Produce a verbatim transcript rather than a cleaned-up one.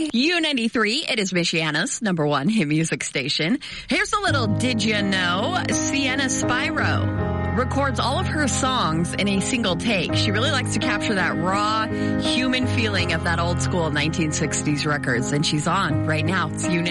U ninety-three, it is Michiana's number one hit music station. Here's a little did you know? Sienna Spyro records all of her songs in a single take. She really likes to capture that raw human feeling of that old school nineteen sixties records, and she's on right now. It's U